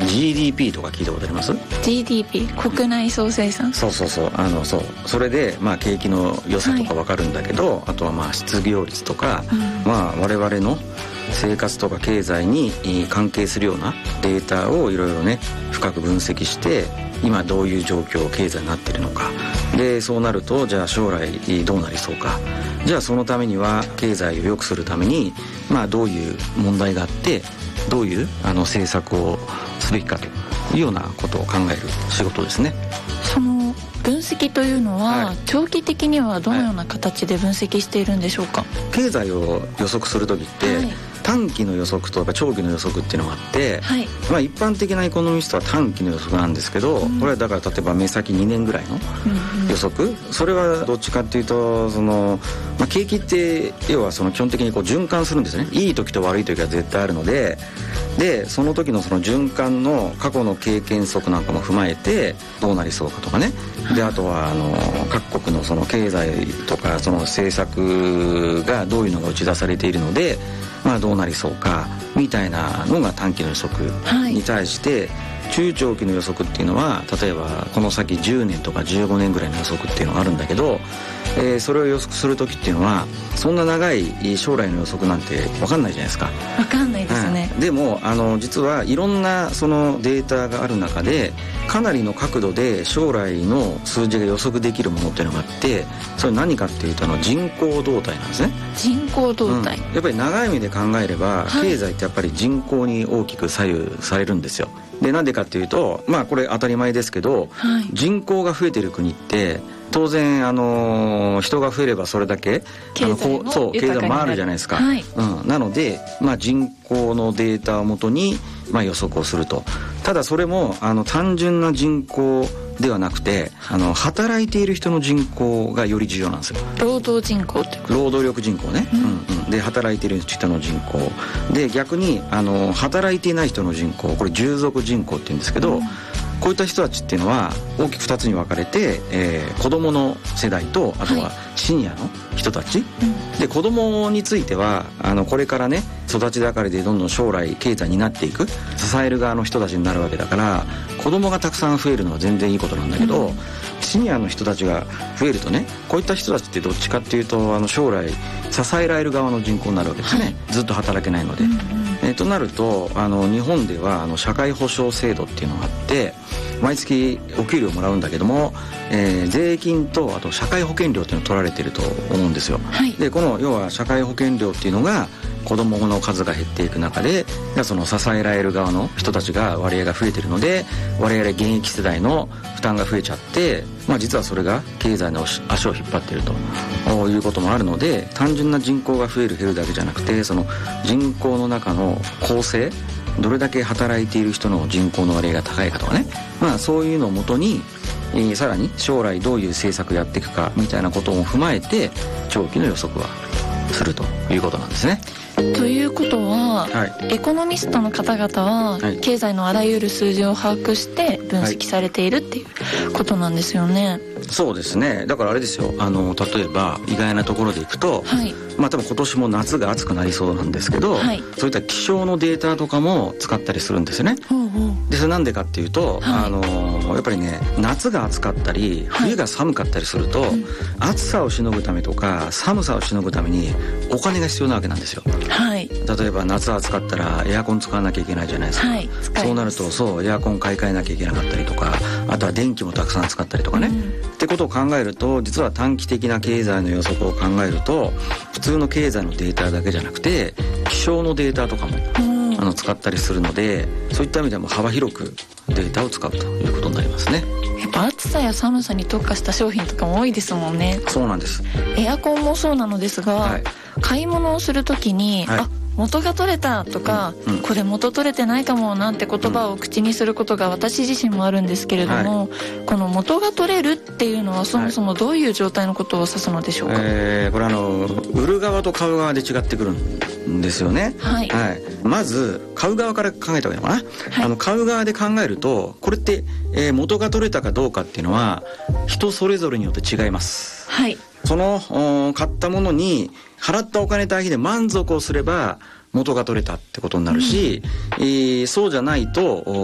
GDP とか聞いたことあります？ GDP 国内総生産。 そうそれで景気の良さとか分かるんだけど、あとは失業率とか、我々の生活とか経済に関係するようなデータをいろいろね深く分析して、今どういう状況経済になっているのかで、そうなるとじゃあ将来どうなりそうか、じゃあそのためには経済を良くするためにどういう問題があってどういう政策をすべきかというようなことを考える仕事ですね。 その分析というのは、長期的にはどのような形で分析しているんでしょうか？ 経済を予測するときって、短期の予測とか長期の予測っていうのがあって、一般的なエコノミストは短期の予測なんですけど、これはだから例えば目先2年ぐらいの予測、それはどっちかっていうと景気って要は基本的に循環するんですね。いい時と悪い時が絶対あるので、その時のその循環の過去の経験則なんかも踏まえてどうなりそうかとかね、であとは各国のその経済とかその政策がどういうのが打ち出されているのでどうなりそうかみたいなのが短期の予測に対して、中長期の予測っていうのは例えばこの先10年とか15年ぐらいの予測っていうのがあるんだけど、それを予測する時っていうのはそんな長い将来の予測なんて分かんないじゃないですか。 分かんないですね。 でも実はいろんなそのデータがある中でかなりの角度で将来の数字が予測できるものっていうのがあって、それ何かっていうと人口動態なんですね。 人口動態、 やっぱり長い目で考えれば、経済ってやっぱり人口に大きく左右されるんですよ。でなんでかっていうとこれ当たり前ですけど、人口が増えてる国って当然人が増えればそれだけ経済も回るじゃないですか。なので人口のデータをもとに予測をすると。ただそれも単純な人口ではなくて働いている人の人口がより重要なんですよ。 労働人口ってこと？労働力人口ね、で働いている人の人口で、逆に働いていない人の人口、これ従属人口っていうんですけど、こういった人たちっていうのは大きく2つに分かれて、子どもの世代とあとはシニアの人たち、で子どもについてはこれからね育ち盛りでどんどん将来経済になっていく支える側の人たちになるわけだから、子どもがたくさん増えるのは全然いいことなんだけど、シニアの人たちが増えるとね、こういった人たちってどっちかっていうと将来支えられる側の人口になるわけですね、ずっと働けないので。となると日本では社会保障制度っていうのがあって、毎月お給料もらうんだけども、税金とあと社会保険料っていうのを取られていると思うんですよ。でこの要は社会保険料っていうのが子どもの数が減っていく中で、その支えられる側の人たちが割合が増えているので、我々現役世代の負担が増えちゃって、実はそれが経済の足を引っ張っているということもあるので、単純な人口が増える減るだけじゃなくて、その人口の中の構成、どれだけ働いている人の人口の割合が高いかとかね、そういうのをもとに、さらに将来どういう政策やっていくかみたいなことを踏まえて長期の予測はするということなんですね。 ということは、エコノミストの方々は、経済のあらゆる数字を把握して分析されているっていうことなんですよね。 そうですね。だからあれですよ、例えば意外なところでいくと、多分今年も夏が暑くなりそうなんですけど、そういった気象のデータとかも使ったりするんですよね。でそれなんでかっていうと、やっぱりね、夏が暑かったり冬が寒かったりすると、暑さをしのぐためとか寒さをしのぐためにお金が必要なわけなんですよ。例えば夏暑かったらエアコン使わなきゃいけないじゃないですか。そうなるとエアコン買い替えなきゃいけなかったりとか、あとは電気もたくさん使ったりとかね、ってことを考えると、実は短期的な経済の予測を考えると普通の経済のデータだけじゃなくて気象のデータとかも使ったりするので、そういった意味でも幅広くデータを使うということになりますね。 やっぱ暑さや寒さに特化した商品とかも多いですもんね。 そうなんです。 エアコンもそうなのですが、買い物をするときに、元が取れたとか、これ元取れてないかもなんて言葉を口にすることが私自身もあるんですけれども、この元が取れるっていうのはそもそもどういう状態のことを指すのでしょうか？これ売る側と買う側で違ってくるんですよね。まず買う側から考えた方がいいのかな。買う側で考えると、これって、元が取れたかどうかっていうのは人それぞれによって違います。その買ったものに払ったお金だけで満足をすれば元が取れたってことになるし、そうじゃないと